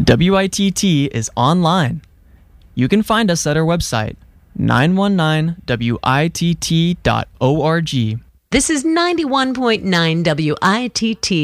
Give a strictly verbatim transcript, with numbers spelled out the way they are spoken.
W I T T is online. You can find us at our website, nine one nine W I T T dot org. This is ninety-one point nine W I T T.